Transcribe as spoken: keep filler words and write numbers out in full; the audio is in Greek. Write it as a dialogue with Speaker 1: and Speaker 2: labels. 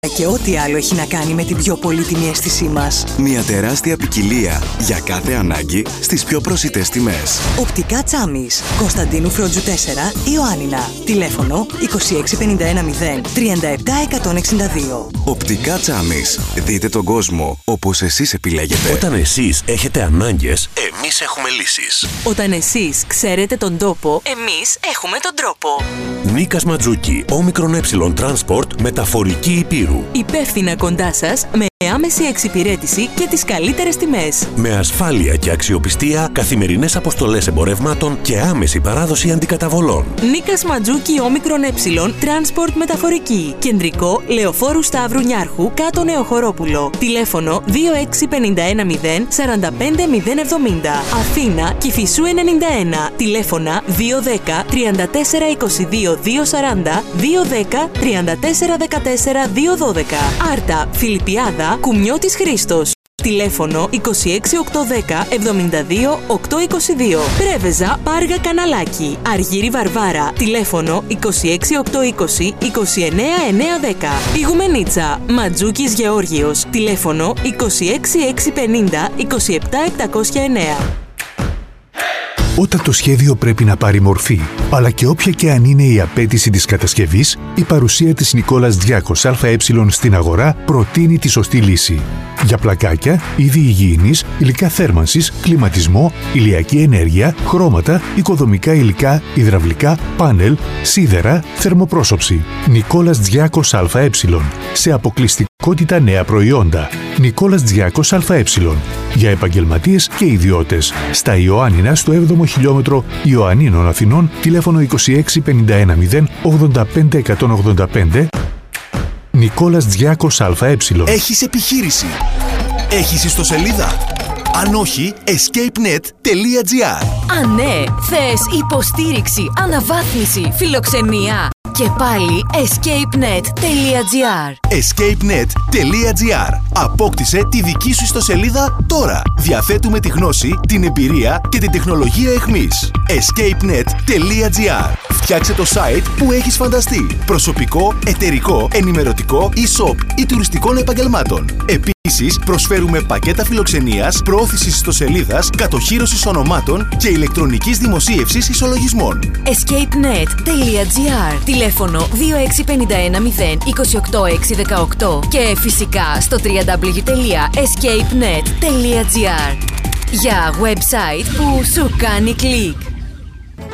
Speaker 1: Και ό,τι άλλο έχει να κάνει με την πιο πολύτιμη αίσθησή μας.
Speaker 2: Μια τεράστια ποικιλία για κάθε ανάγκη στις πιο προσιτές τιμές.
Speaker 1: Οπτικά Τσάμις, Κωνσταντίνου Φρόντζου τέσσερα, Ιωάννινα. Τηλέφωνο είκοσι έξι πενήντα ένα μηδέν τριάντα επτά εκατόν εξήντα δύο.
Speaker 2: Οπτικά Τσάμις. Δείτε τον κόσμο όπως εσείς επιλέγετε.
Speaker 3: Όταν εσείς έχετε ανάγκες, εμείς έχουμε λύσεις.
Speaker 1: Όταν εσείς ξέρετε τον τόπο, εμείς έχουμε τον τρόπο.
Speaker 3: Νίκας Ματζούκη, όμικρον ε Transport, μεταφορική υπήρου.
Speaker 1: Υπεύθυνα κοντά σας, με άμεση εξυπηρέτηση και τις καλύτερες τιμές.
Speaker 3: Με ασφάλεια και αξιοπιστία, καθημερινές αποστολές εμπορευμάτων και άμεση παράδοση αντικαταβολών.
Speaker 1: Νίκας Ματζούκη, όμικρον ε Transport μεταφορική. Κεντρικό, Λεωφόρου Σταύρου Νιάρχου, κάτω Νεοχωρόπουλο. Τηλέφωνο δύο έξι πενήντα ένα μηδέν σαράντα πέντε μηδέν εβδομήντα. Αθήνα, Κηφισού ενενήντα ένα. Τηλέφωνα δύο δέκα τριάντα τέσσερα είκοσι δύο δύο σαράντα, δύο δέκα τριάντα τέσσερα δεκατέσσερα δύο δώδεκα. Άρτα, Φιλιππιάδα, Κουμιώτης Χρήστος. Τηλέφωνο είκοσι έξι οκτακόσια δέκα εβδομήντα δύο οκτακόσια είκοσι δύο. Πρέβεζα, Πάργα Καναλάκι. Αργύρι Βαρβάρα. Τηλέφωνο είκοσι έξι οκτακόσια είκοσι είκοσι εννέα εννιακόσια δέκα. Πηγουμενίτσα, Ματζούκης Γεώργιος. Τηλέφωνο είκοσι έξι εξακόσια πενήντα είκοσι επτά επτακόσια εννέα.
Speaker 4: Όταν το σχέδιο πρέπει να πάρει μορφή, αλλά και όποια και αν είναι η απέτηση της κατασκευής, η παρουσία της Νικόλας Διάκος ΑΕ στην αγορά προτείνει τη σωστή λύση. Για πλακάκια, είδη υγιεινής, υλικά θέρμανσης, κλιματισμό, ηλιακή ενέργεια, χρώματα, οικοδομικά υλικά, υδραυλικά, πάνελ, σίδερα, θερμοπρόσωψη. Νικόλας Διάκος ΑΕ. Σε αποκλειστικότητα νέα προϊόντα. Νικόλας Διάκος ΑΕ. Για επαγγελματίες και ιδιώτες. Στα Ιωάννινα, στο έβδομο χιλιόμετρο Ιωαννίνων Αθηνών, τηλέφωνο είκοσι έξι πενήντα ένα μηδέν ογδόντα πέντε εκατόν ογδόντα πέντε. Νικόλας Διάκος ΑΕ.
Speaker 5: Έχεις επιχείρηση? Έχεις ιστοσελίδα? Αν όχι, escapenet τελεία gr.
Speaker 6: Αν ναι, θες υποστήριξη, αναβάθμιση, φιλοξενία? Και πάλι escapenet τελεία gr.
Speaker 5: escapenet τελεία gr. Απόκτησε τη δική σου ιστοσελίδα τώρα. Διαθέτουμε τη γνώση, την εμπειρία και την τεχνολογία εχμής. escapenet τελεία gr. Φτιάξε το site που έχεις φανταστεί. Προσωπικό, εταιρικό, ενημερωτικό, e-shop ή τουριστικών επαγγελμάτων. Επίσης, προσφέρουμε πακέτα φιλοξενίας, προώθησης ιστοσελίδας, κατοχύρωσης ονομάτων και ηλεκτρονικής δημοσίευσης ισολογισμών.
Speaker 6: escapenet τελεία gr. Τηλέφωνο δύο έξι πενήντα ένα μηδέν είκοσι οκτώ έξι δεκαοκτώ και φυσικά στο double-u double-u double-u τελεία escapenet τελεία gr. Για website που σου κάνει κλικ.